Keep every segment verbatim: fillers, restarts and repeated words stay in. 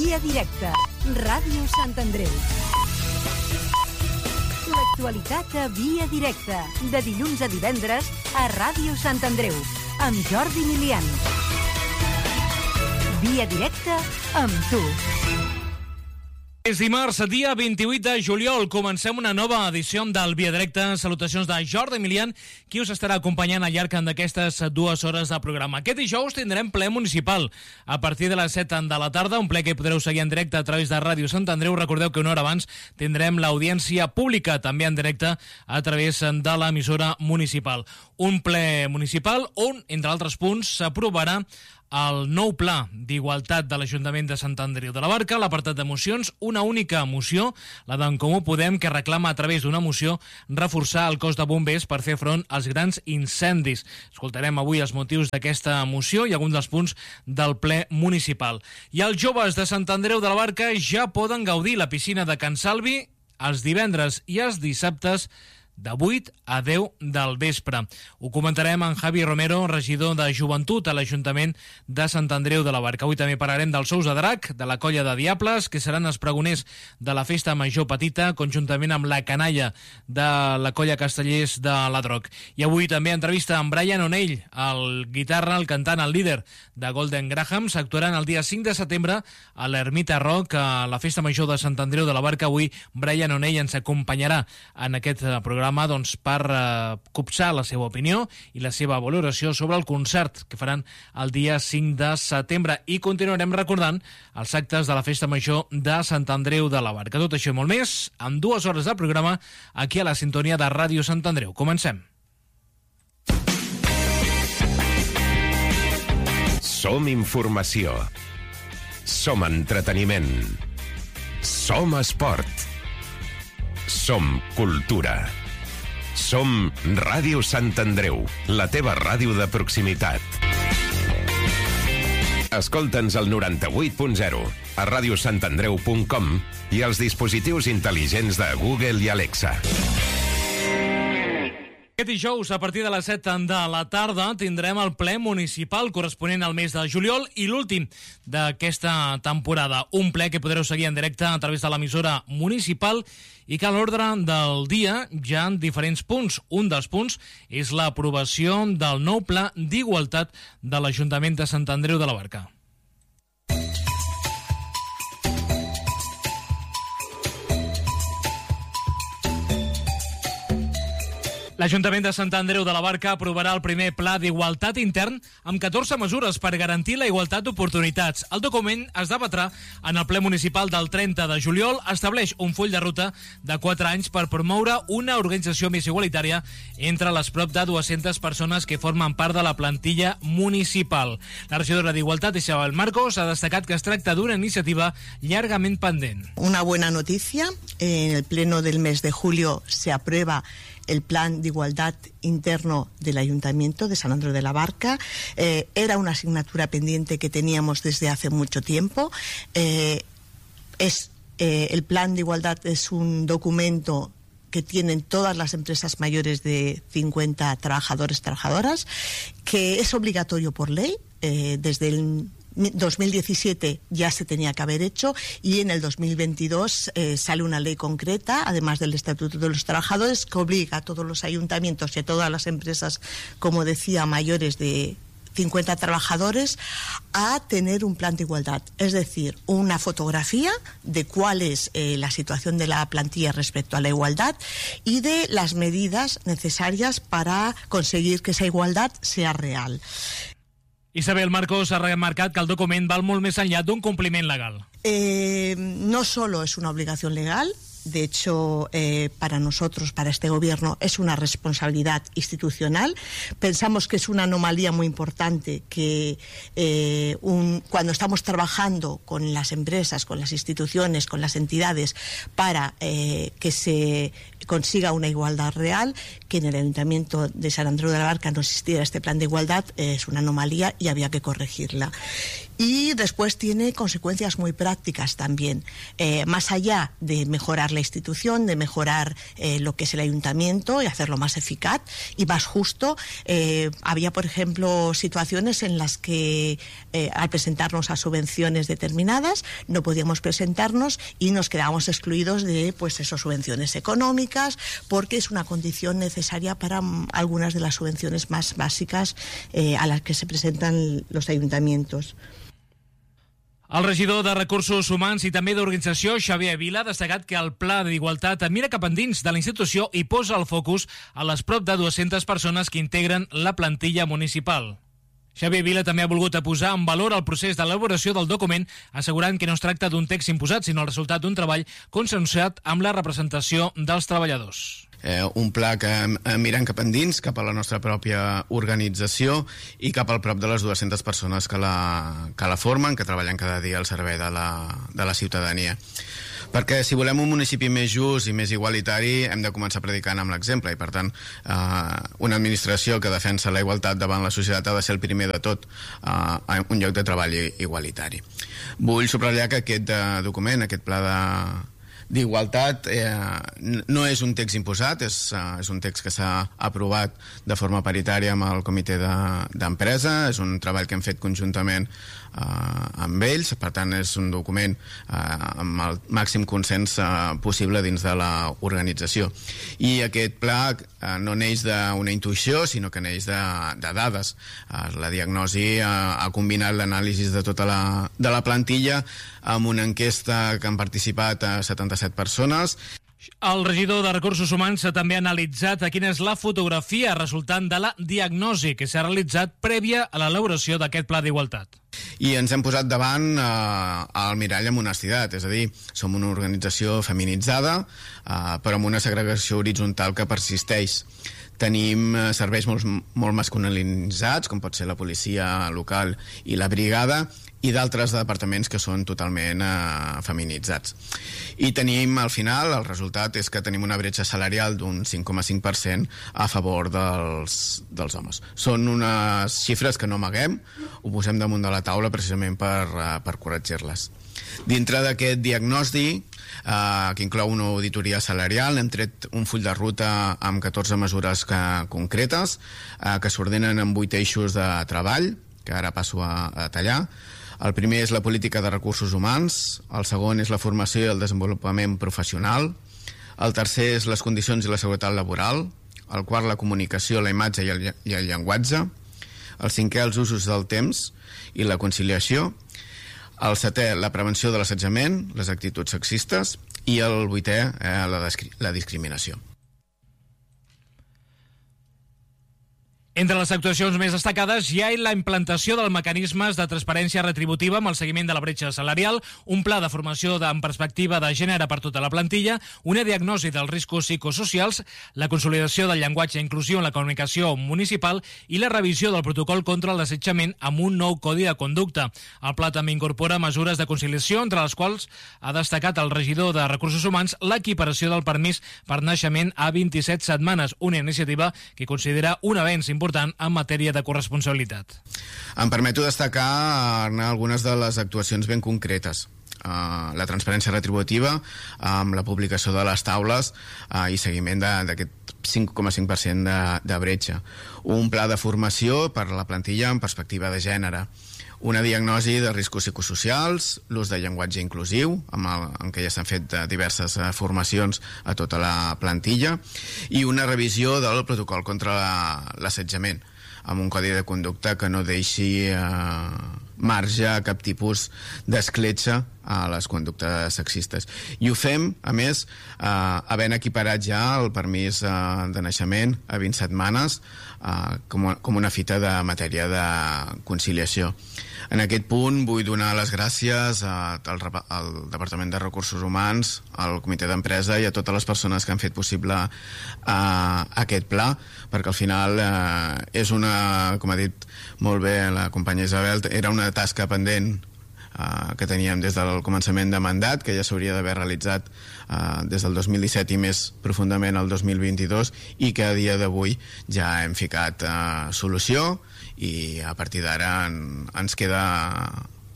Via Directa, Ràdio Sant Andreu. L'actualitat a Via Directa, de dilluns a divendres a Ràdio Sant Andreu, amb Jordi Milian. Via Directa amb tu. És dimarts, dia vint-i-vuit de juliol. Comencem una nova edició del Via Directa. Salutacions de Jordi Milian, qui us estarà acompanyant al llarg d'aquestes dues hores de programa. Aquest dijous tindrem ple municipal a partir de les set de la tarda, un ple que podreu seguir en directe a través de Ràdio Sant Andreu. Recordeu que una hora abans tindrem l'audiència pública, també en directe a través de l'emissora municipal. Un ple municipal on, entre altres punts, s'aprovarà el nou pla d'igualtat de l'Ajuntament de Sant Andreu de la Barca, l'apartat de mocions, una única moció, la d'en Comú Podem, que reclama a través d'una moció reforçar el cos de bombers per fer front als grans incendis. Escoltarem avui els motius d'aquesta moció i alguns dels punts del ple municipal. I els joves de Sant Andreu de la Barca ja poden gaudir la piscina de Can Salvi els divendres i els dissabtes de vuit a deu del vespre. Ho comentarem amb Javi Romero, regidor de Joventut a l'Ajuntament de Sant Andreu de la Barca. Avui també parlarem dels sous de drac, de la colla de Diables, que seran els pregoners de la festa major petita, conjuntament amb la canalla de la colla Castellers de la Droc. I avui també entrevista amb Brian O'Neill, el guitarra, el cantant, el líder de Golden Grahams. Actuaran el dia cinc de setembre a l'Ermita Rock, a la festa major de Sant Andreu de la Barca. Avui Brian O'Neill ens acompanyarà en aquest programa doncs, per eh, copsar la seva opinió i la seva valoració sobre el concert que faran el dia cinc de setembre. I continuarem recordant els actes de la Festa Major de Sant Andreu de la Barca. Tot això i molt més en dues hores de programa aquí a la sintonia de Ràdio Sant Andreu. Comencem. Som informació. Som entreteniment. Som esport. Som cultura. Som Ràdio Sant Andreu, la teva ràdio de proximitat. Escolta'ns al noranta-vuit punt zero, a radiosantandreu punt com i als dispositius intel·ligents de Google i Alexa. Aquest dijous, a partir de les set de la tarda, tindrem el ple municipal corresponent al mes de juliol i l'últim d'aquesta temporada. Un ple que podreu seguir en directe a través de l'emissora municipal i que a l'ordre del dia hi ha diferents punts. Un dels punts és l'aprovació del nou pla d'igualtat de l'Ajuntament de Sant Andreu de la Barca. L'Ajuntament de Sant Andreu de la Barca aprovarà el primer pla d'igualtat intern amb catorze mesures per garantir la igualtat d'oportunitats. El document es debatrà en el ple municipal del trenta de juliol. Estableix un full de ruta de quatre anys per promoure una organització més igualitària entre les prop de dues-centes persones que formen part de la plantilla municipal. La regidora d'Igualtat, Isabel Marcos, ha destacat que es tracta d'una iniciativa llargament pendent. Una buena noticia. En el pleno del mes de julio se aprueba el plan de igualdad interno del Ayuntamiento de San Andreu de la Barca. Eh, era una asignatura pendiente que teníamos desde hace mucho tiempo. Eh, es, eh, el plan de igualdad es un documento que tienen todas las empresas mayores de cincuenta trabajadores, trabajadoras, que es obligatorio por ley. Eh, desde el dos mil diecisiete ya se tenía que haber hecho y en el dos mil veintidós eh, sale una ley concreta, además del Estatuto de los Trabajadores, que obliga a todos los ayuntamientos y a todas las empresas, como decía, mayores de cincuenta trabajadores, a tener un plan de igualdad. Es decir, una fotografía de cuál es eh, la situación de la plantilla respecto a la igualdad y de las medidas necesarias para conseguir que esa igualdad sea real. Isabel Marcos ha remarcat que el document val molt més enllà d'un compliment legal. Eh, no solo es una obligación legal, de hecho, eh, para nosotros, para este gobierno, es una responsabilidad institucional. Pensamos que es una anomalía muy importante que eh, un, cuando estamos trabajando con las empresas, con las instituciones, con las entidades, para eh, que se consiga una igualdad real, que en el Ayuntamiento de Sant Andreu de la Barca no existiera este plan de igualdad, eh, es una anomalía y había que corregirla. Y después tiene consecuencias muy prácticas también. Eh, más allá de mejorar la institución, de mejorar eh, lo que es el ayuntamiento y hacerlo más eficaz y más justo, eh, había, por ejemplo, situaciones en las que eh, al presentarnos a subvenciones determinadas no podíamos presentarnos y nos quedábamos excluidos de pues esas subvenciones económicas, porque es una condición necesaria para um, algunas de las subvenciones más básicas eh, a las que se presentan los ayuntamientos. El regidor de Recursos Humans i també d'Organització, Xavier Vila, ha destacat que el Pla d'Igualtat mira cap endins de la institució i posa el focus a les prop de dues-centes persones que integren la plantilla municipal. Xavier Vila també ha volgut posar en valor el procés d'elaboració del document, assegurant que no es tracta d'un text imposat, sinó el resultat d'un treball consensuat amb la representació dels treballadors. Eh, un pla que eh, mirant cap endins, cap a la nostra pròpia organització i cap al prop de les dues-centes persones que la, que la formen, que treballen cada dia al servei de la, de la ciutadania. Perquè si volem un municipi més just i més igualitari hem de començar predicant amb l'exemple i per tant eh, una administració que defensa la igualtat davant la societat ha de ser el primer de tot eh, un lloc de treball igualitari. Vull subratllar que aquest eh, document, aquest pla de d'igualtat eh, no és un text imposat, és, uh, és un text que s'ha aprovat de forma paritària amb el comitè d'empresa, de, és un treball que hem fet conjuntament uh, amb ells, per tant és un document uh, amb el màxim consens uh, possible dins de l'organització. I aquest pla uh, no neix d'una intuïció, sinó que neix de, de dades. Uh, la diagnosi uh, ha combinat l'anàlisi de tota la, de la plantilla amb una enquesta que han participat a setanta-set persones. El regidor de Recursos Humans també ha analitzat quina és la fotografia resultant de la diagnosi que s'ha realitzat prèvia a l'elaboració d'aquest pla d'igualtat. I ens hem posat davant eh, el mirall amb honestitat, és a dir, som una organització feminitzada, eh, però amb una segregació horitzontal que persisteix. Tenim eh, serveis molt, molt masculinitzats, com pot ser la policia local i la brigada, i d'altres departaments que són totalment eh, feminitzats. I tenim, al final, el resultat és que tenim una bretxa salarial d'un cinc coma cinc per cent a favor dels, dels homes. Són unes xifres que no amaguem, ho posem damunt de la taula precisament per, eh, per corregir-les. Dintre d'aquest diagnòstic, eh, que inclou una auditoria salarial, hem tret un full de ruta amb catorze mesures que, concretes, eh, que s'ordenen en vuit eixos de treball, que ara passo a, a detallar. El primer és la política de recursos humans, el segon és la formació i el desenvolupament professional, el tercer és les condicions i la seguretat laboral, el quart la comunicació, la imatge i el, i el llenguatge, el cinquè els usos del temps i la conciliació, el setè la prevenció de l'assetjament, les actituds sexistes i el vuitè eh, la, la discriminació. Entre les actuacions més destacades hi ha la implantació dels mecanismes de transparència retributiva amb el seguiment de la bretxa salarial, un pla de formació en perspectiva de gènere per tota la plantilla, una diagnosi dels riscos psicosocials, la consolidació del llenguatge inclusiu en la comunicació municipal i la revisió del protocol contra l'assetjament amb un nou codi de conducta. El pla també incorpora mesures de conciliació, entre les quals ha destacat el regidor de Recursos Humans l'equiparació del permís per naixement a vint-i-set setmanes, una iniciativa que considera un avenç important en matèria de corresponsabilitat. Em permeto destacar algunes de les actuacions ben concretes. Uh, la transparència retributiva amb la publicació de les taules uh, i seguiment d'aquest cinc coma cinc per cent de, de bretxa. Un pla de formació per a la plantilla en perspectiva de gènere. Una diagnosi de riscos psicosocials, l'ús de llenguatge inclusiu, amb el, en què ja s'han fet diverses uh, formacions a tota la plantilla, i una revisió del protocol contra l'assetjament, amb un codi de conducta que no deixi eh, marge a cap tipus d'escletxa a les conductes sexistes. I ho fem, a més, eh, havent equiparat ja el permís eh, de naixement a vint setmanes eh, com, com una fita de matèria de conciliació. En aquest punt vull donar les gràcies al, al Departament de Recursos Humans, al Comitè d'Empresa i a totes les persones que han fet possible uh, aquest pla, perquè al final uh, és una, com ha dit molt bé la companya Isabel, era una tasca pendent uh, que teníem des del començament de mandat, que ja s'hauria d'haver realitzat uh, des del dos mil disset i més profundament el dos mil vint-i-dos, i que a dia d'avui ja hem ficat uh, solució, i a partir d'ara en, ens queda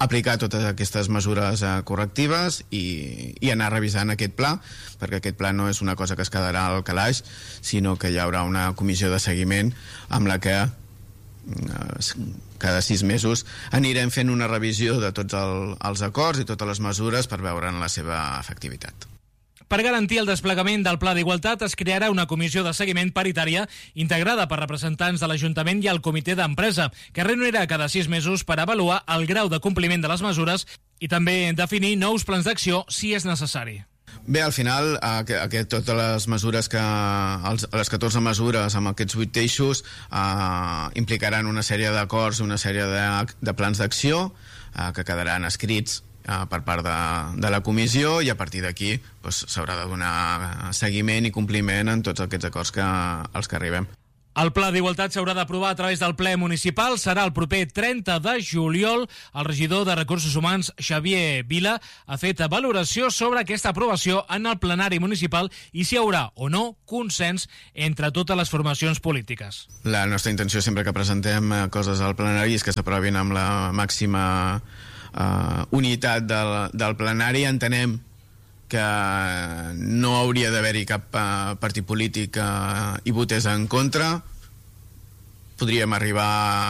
aplicar totes aquestes mesures eh, correctives i, i anar revisant aquest pla, perquè aquest pla no és una cosa que es quedarà al calaix, sinó que hi haurà una comissió de seguiment amb la que cada sis mesos anirem fent una revisió de tots el, els acords i totes les mesures per veure'n la seva efectivitat. Per garantir el desplegament del Pla d'Igualtat es crearà una comissió de seguiment paritària integrada per representants de l'Ajuntament i el Comitè d'Empresa, que reunirà cada sis mesos per avaluar el grau de compliment de les mesures i també definir nous plans d'acció si és necessari. Bé, al final, aquest, totes les mesures que, els, les catorze mesures amb aquests vuit eixos eh, implicaran una sèrie d'acords, una sèrie de, de plans d'acció eh, que quedaran escrits eh, per part de, de la comissió i a partir d'aquí doncs, s'haurà de donar seguiment i compliment en tots aquests acords que, als que arribem. El Pla d'Igualtat s'haurà d'aprovar a través del ple municipal. Serà el proper trenta de juliol. El regidor de Recursos Humans, Xavier Vila, ha fet valoració sobre aquesta aprovació en el plenari municipal i si hi haurà o no consens entre totes les formacions polítiques. La nostra intenció sempre que presentem coses al plenari és que s'aprovin amb la màxima eh, unitat del, del plenari. Entenem que no hauria d'haver-hi cap uh, partit polític que uh, hi votés en contra. Podríem arribar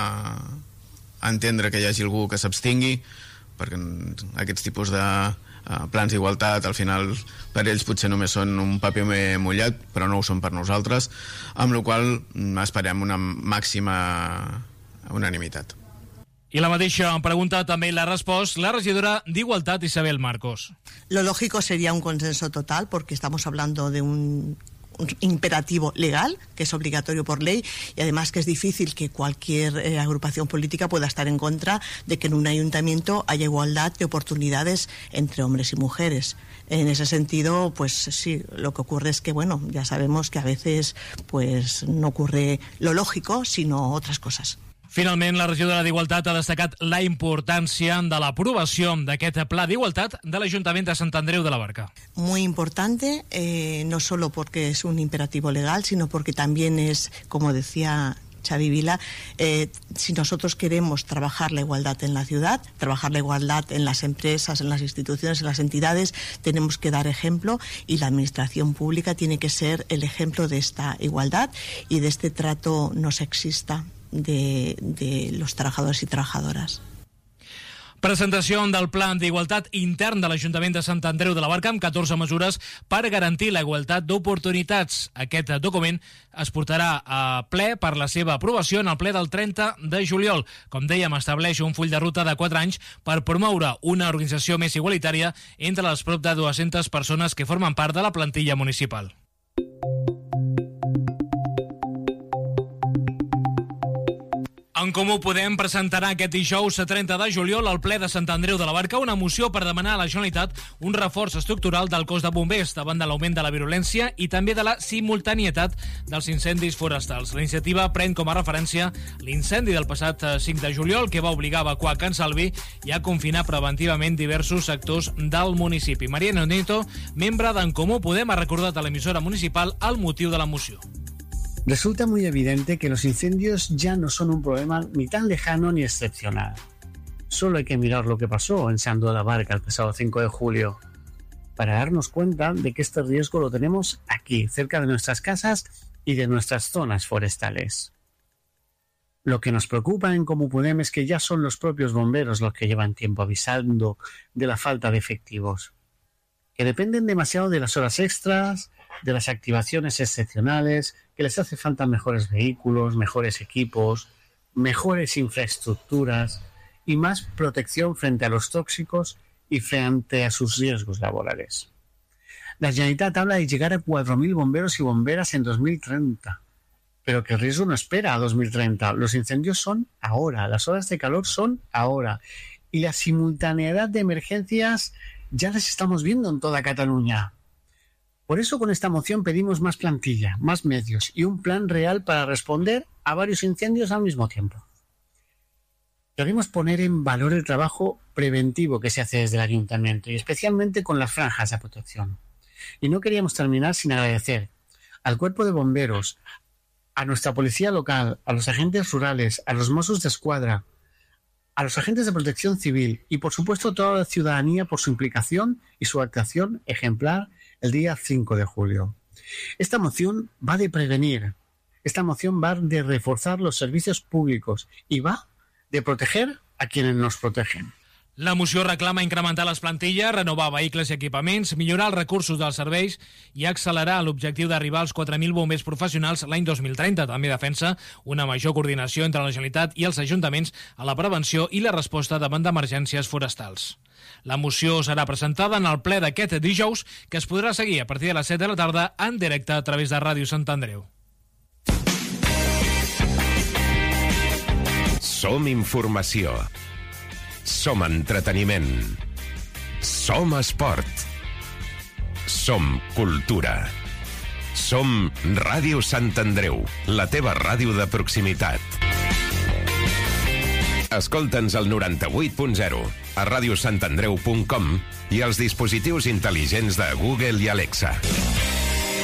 a entendre que hi hagi algú que s'abstingui, perquè aquests tipus de uh, plans d'igualtat al final per ells potser només són un paper mullat, però no ho són per nosaltres, amb la qual cosa esperem una màxima unanimitat. I la mateixa pregunta també l'ha respost la regidora d'Igualtat, Isabel Marcos. Lo lógico sería un consenso total, porque estamos hablando de un, un imperativo legal, que es obligatorio por ley, y además que es difícil que cualquier eh, agrupación política pueda estar en contra de que en un ayuntamiento haya igualdad de oportunidades entre hombres y mujeres. En ese sentido, pues sí, lo que ocurre es que, bueno, ya sabemos que a veces pues no ocurre lo lógico, sino otras cosas. Finalment, la regidora d'Igualtat ha destacat la importància de l'aprovació d'aquest Pla d'Igualtat de l'Ajuntament de Sant Andreu de la Barca. Muy importante, eh, no solo porque es un imperativo legal, sino porque también es, como decía Xavi Vila, eh, si nosotros queremos trabajar la igualdad en la ciudad, trabajar la igualdad en las empresas, en las instituciones, en las entidades, tenemos que dar ejemplo y la administración pública tiene que ser el ejemplo de esta igualdad y de este trato no sexista De, de los trabajadores y trabajadoras. Presentació del Pla d'Igualtat intern de l'Ajuntament de Sant Andreu de la Barca amb catorze mesures per garantir la igualtat d'oportunitats. Aquest document es portarà a ple per la seva aprovació en el ple del trenta de juliol. Com dèiem, estableix un full de ruta de quatre anys per promoure una organització més igualitària entre les prop de dues-centes persones que formen part de la plantilla municipal. En Comú Podem presentarà aquest dijous trenta de juliol al ple de Sant Andreu de la Barca una moció per demanar a la Generalitat un reforç estructural del cos de bombers davant de l'augment de la virulència i també de la simultanietat dels incendis forestals. La iniciativa pren com a referència l'incendi del passat cinc de juliol que va obligar a evacuar Can Salvi i a confinar preventivament diversos sectors del municipi. Mariano Nieto, membre d'En Comú Podem, ha recordat a l'emissora municipal el motiu de la moció. Resulta muy evidente que los incendios ya no son un problema ni tan lejano ni excepcional. Solo hay que mirar lo que pasó en Sando de la Barca el pasado cinco de julio para darnos cuenta de que este riesgo lo tenemos aquí, cerca de nuestras casas y de nuestras zonas forestales. Lo que nos preocupa en Comú Podem es que ya son los propios bomberos los que llevan tiempo avisando de la falta de efectivos, que dependen demasiado de las horas extras, de las activaciones excepcionales, que les hace falta mejores vehículos, mejores equipos, mejores infraestructuras y más protección frente a los tóxicos y frente a sus riesgos laborales. La Generalitat habla de llegar a cuatro mil bomberos y bomberas en dos mil treinta, pero que el riesgo no espera a dos mil treinta. Los incendios son ahora, las horas de calor son ahora y la simultaneidad de emergencias ya las estamos viendo en toda Cataluña. Por eso con esta moción pedimos más plantilla, más medios y un plan real para responder a varios incendios al mismo tiempo. Queremos poner en valor el trabajo preventivo que se hace desde el Ayuntamiento y especialmente con las franjas de protección. Y no queríamos terminar sin agradecer al Cuerpo de Bomberos, a nuestra policía local, a los agentes rurales, a los Mossos d'Esquadra, a los agentes de protección civil y, por supuesto, a toda la ciudadanía por su implicación y su actuación ejemplar el día cinco de julio. Esta moción va de prevenir, esta moción va de reforzar los servicios públicos i va de proteger a quienes nos protegen. La moció reclama incrementar les plantilles, renovar vehicles i equipaments, millorar els recursos dels serveis i accelerar l'objectiu d'arribar als quatre mil bombers professionals l'any dos mil trenta. També defensa una major coordinació entre la Generalitat i els ajuntaments a la prevenció i la resposta davant d'emergències forestals. La moció serà presentada en el ple d'aquest dijous, que es podrà seguir a partir de les set de la tarda en directe a través de Ràdio Sant Andreu. Som informació. Som entreteniment. Som esport. Som cultura. Som Ràdio Sant Andreu, la teva ràdio de proximitat. Escolta'ns al noranta-vuit punt zero, a radiosantandreu punt com i als dispositius intel·ligents de Google i Alexa.